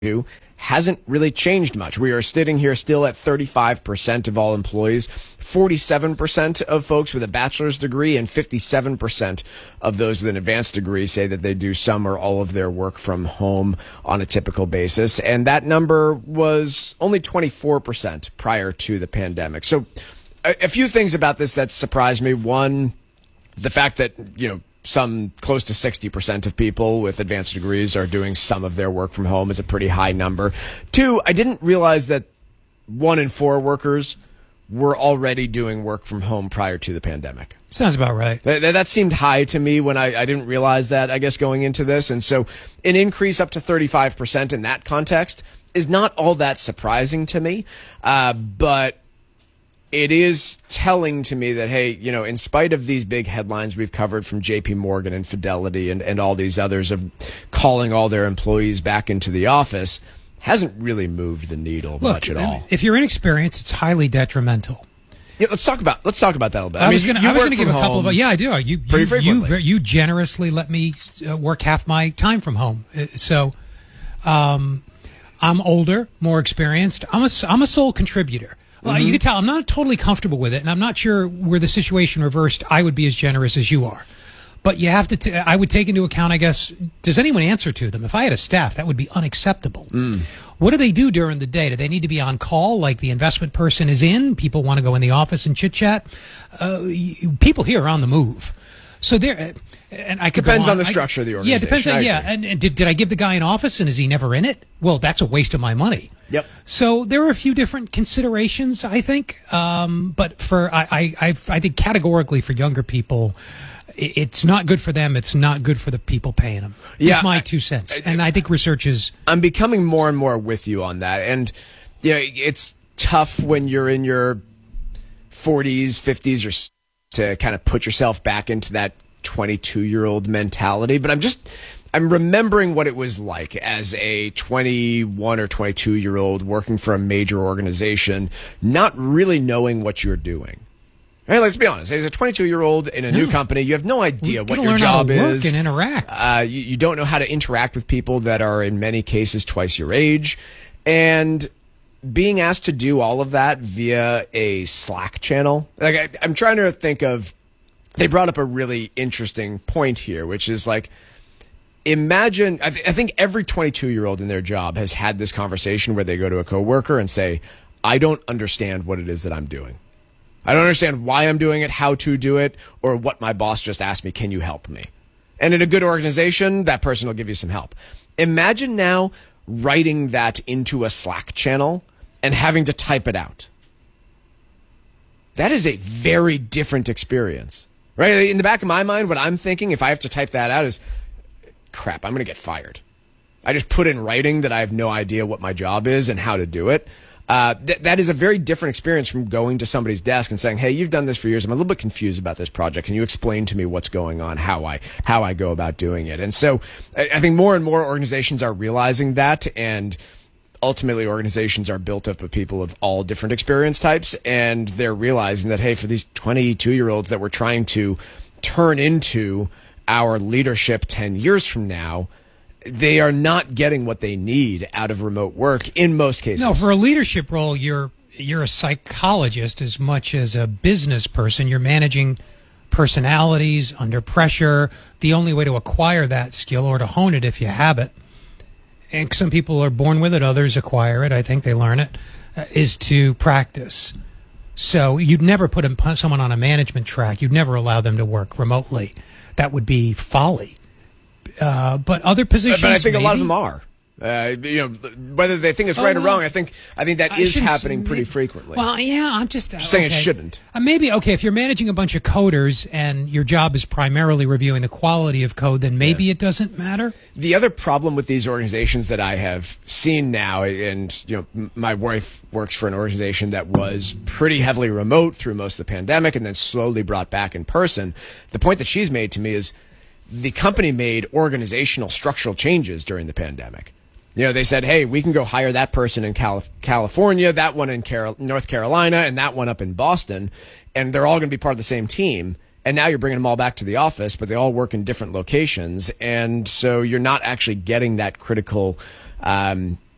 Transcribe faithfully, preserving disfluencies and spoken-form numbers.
to hasn't really changed much. We are sitting here still at thirty-five percent of all employees, forty-seven percent of folks with a bachelor's degree, and fifty-seven percent of those with an advanced degree say that they do some or all of their work from home on a typical basis. And that number was only twenty-four percent prior to the pandemic. So a, a few things about this that surprised me. One, the fact that, you know, some close to sixty percent of people with advanced degrees are doing some of their work from home is a pretty high number. Two, I didn't realize that one in four workers were already doing work from home prior to the pandemic. Sounds about right. That, that seemed high to me when I, I didn't realize that, I guess, going into this. And so an increase up to thirty-five percent in that context is not all that surprising to me. Uh, but it is telling to me that, hey, you know, in spite of these big headlines we've covered from J P Morgan and Fidelity and, and all these others of calling all their employees back into the office, hasn't really moved the needle Look, much at all. If you're inexperienced, it's highly detrimental. Yeah, let's talk about let's talk about that a little bit. I, I mean, was going to give a couple of, yeah, I do. You, pretty you, frequently. you, you generously let me uh, work half my time from home. Uh, So, um, I'm older, more experienced. I'm a, I'm a sole contributor. Well, Mm-hmm. you can tell I'm not totally comfortable with it, and I'm not sure were the situation reversed, I would be as generous as you are. But you have to, t- I would take into account, I guess, does anyone answer to them? If I had a staff, that would be unacceptable. Mm. What do they do during the day? Do they need to be on call like the investment person is in? People want to go in the office and chit-chat? Uh, you, people here are on the move. So there, and I could Depends on. on the I- structure of the Yeah, organization. depends on, I yeah. agree. And, and did, did I give the guy an office and is he never in it? Well, that's a waste of my money. Yep. So there are a few different considerations, I think. Um, but for I, I, I, I think categorically for younger people, it, it's not good for them. It's not good for the people paying them. Yeah, It's my I- two cents. I- and I think research is. I'm becoming more and more with you on that. And, you know, it's tough when you're in your forties, fifties, or s- to kind of put yourself back into that twenty-two-year-old mentality. But I'm just, I'm remembering what it was like as a twenty-one or twenty-two-year-old working for a major organization, not really knowing what you're doing. Hey, let's be honest. As a twenty-two-year-old in a new No. company, you have no idea You what gotta your learn how job to work is. and interact. Uh, you, you don't know how to interact with people that are in many cases twice your age. And being asked to do all of that via a Slack channel, like I, I'm trying to think of, they brought up a really interesting point here, which is like, imagine, I, th- I think every twenty-two-year-old in their job has had this conversation where they go to a coworker and say, I don't understand what it is that I'm doing. I don't understand why I'm doing it, how to do it, or what my boss just asked me, can you help me? And in a good organization, that person will give you some help. Imagine now writing that into a Slack channel and having to type it out. That is a very different experience, right? In the back of my mind, what I'm thinking, if I have to type that out, is, crap, I'm going to get fired. I just put in writing that I have no idea what my job is and how to do it. Uh, th- that is a very different experience from going to somebody's desk and saying, hey, you've done this for years. I'm a little bit confused about this project. Can you explain to me what's going on, how I how I go about doing it? And so I, I think more and more organizations are realizing that, and ultimately organizations are built up of people of all different experience types, and they're realizing that, hey, for these twenty-two-year-olds that we're trying to turn into our leadership ten years from now, they are not getting what they need out of remote work in most cases. No, for a leadership role, you're you're a psychologist as much as a business person. You're managing personalities under pressure. The only way to acquire that skill, or to hone it if you have it, and some people are born with it, others acquire it, I think they learn it, uh, is to practice. So you'd never put a, someone on a management track. You'd never allow them to work remotely. That would be folly. Uh, but other positions, but I think maybe. a lot of them are. Uh, you know, whether they think it's Oh, right or well, wrong, I think I think that I is shouldn't happening say- pretty frequently. Well, yeah, I'm just, Just saying it okay. shouldn't. Uh, maybe, okay, if you're managing a bunch of coders and your job is primarily reviewing the quality of code, then maybe it doesn't matter. The other problem with these organizations that I have seen now, and you know, m- my wife works for an organization that was pretty heavily remote through most of the pandemic, and then slowly brought back in person. The point that she's made to me is the company made organizational structural changes during the pandemic. You know, they said, hey, we can go hire that person in Calif- California, that one in Carol- North Carolina, and that one up in Boston, and they're all going to be part of the same team. And now you're bringing them all back to the office, but they all work in different locations. And so you're not actually getting that critical um,